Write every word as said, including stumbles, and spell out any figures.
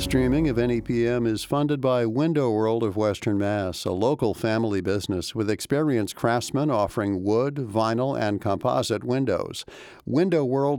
streaming of N E P M is funded by Window World of Western Mass, a local family business with experienced craftsmen offering wood, vinyl, and composite windows. Window World